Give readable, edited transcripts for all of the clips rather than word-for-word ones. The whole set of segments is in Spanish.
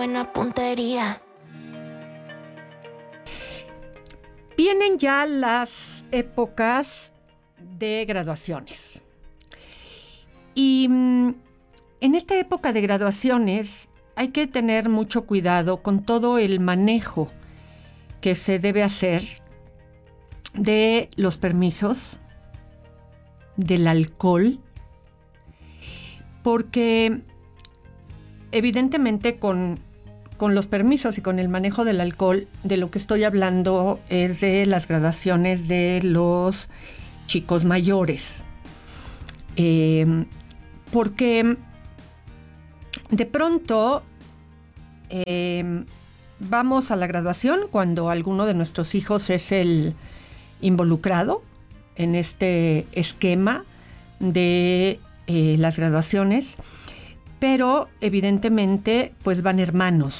buena puntería. Vienen ya las épocas de graduaciones. Y en esta época de graduaciones hay que tener mucho cuidado con todo el manejo que se debe hacer de los permisos, del alcohol, porque evidentemente con los permisos y con el manejo del alcohol, de lo que estoy hablando es de las graduaciones de los chicos mayores. Porque de pronto vamos a la graduación cuando alguno de nuestros hijos es el involucrado en este esquema de las graduaciones, pero evidentemente pues van hermanos.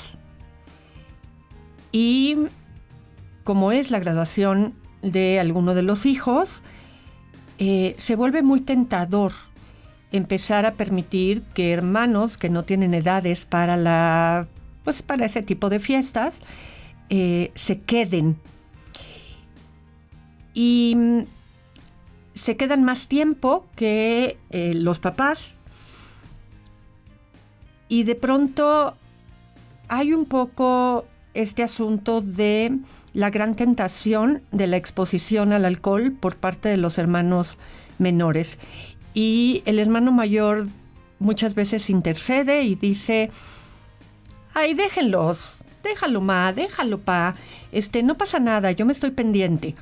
Y como es la graduación de alguno de los hijos, se vuelve muy tentador empezar a permitir que hermanos que no tienen edades para ese tipo de fiestas se queden. Y se quedan más tiempo que los papás. Y de pronto hay un poco este asunto de la gran tentación de la exposición al alcohol por parte de los hermanos menores. Y el hermano mayor muchas veces intercede y dice: ay, déjalo ma, déjalo pa, no pasa nada, yo me estoy pendiente.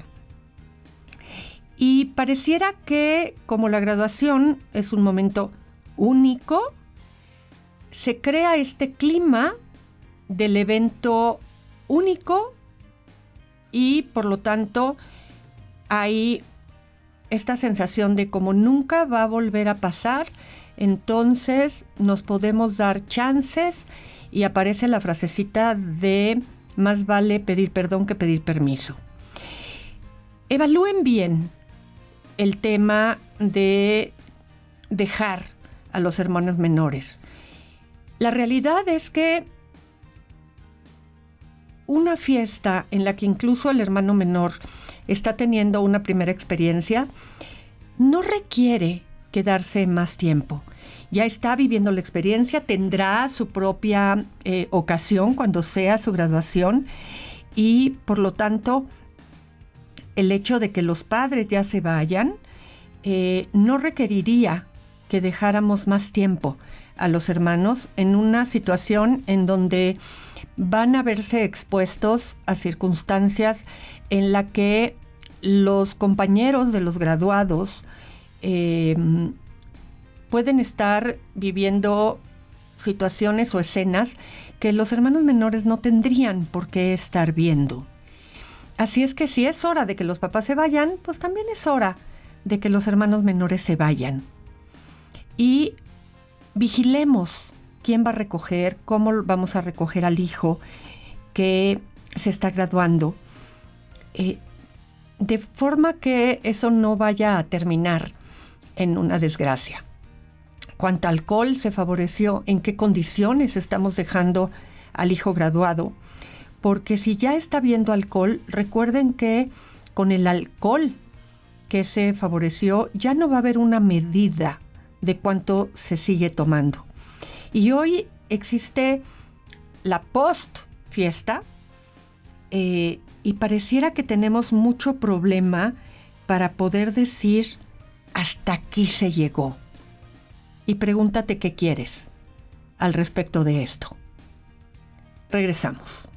Y pareciera que como la graduación es un momento único, se crea este clima del evento único y por lo tanto hay esta sensación de como nunca va a volver a pasar, entonces nos podemos dar chances y aparece la frasecita de más vale pedir perdón que pedir permiso. Evalúen bien el tema de dejar a los hermanos menores. La realidad es que una fiesta en la que incluso el hermano menor está teniendo una primera experiencia no requiere quedarse más tiempo. Ya está viviendo la experiencia, tendrá su propia ocasión cuando sea su graduación y por lo tanto el hecho de que los padres ya se vayan no requeriría que dejáramos más tiempo a los hermanos en una situación en donde van a verse expuestos a circunstancias en la que los compañeros de los graduados pueden estar viviendo situaciones o escenas que los hermanos menores no tendrían por qué estar viendo. Así es que si es hora de que los papás se vayan, pues también es hora de que los hermanos menores se vayan. Y vigilemos quién va a recoger, cómo vamos a recoger al hijo que se está graduando, de forma que eso no vaya a terminar en una desgracia. ¿Cuánto alcohol se favoreció? ¿En qué condiciones estamos dejando al hijo graduado? Porque si ya está viendo alcohol, recuerden que con el alcohol que se favoreció ya no va a haber una medida de cuánto se sigue tomando. Y hoy existe la post-fiesta y pareciera que tenemos mucho problema para poder decir hasta aquí se llegó. Y pregúntate qué quieres al respecto de esto. Regresamos.